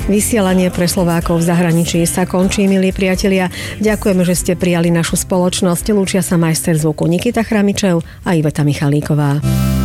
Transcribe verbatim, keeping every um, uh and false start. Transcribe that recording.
Vysielanie pre Slovákov v zahraničí sa končí, milí priatelia. Ďakujeme, že ste prijali našu spoločnosť. Lúčia sa majster zvuku Nikita Chramičev a Iveta Michalíková.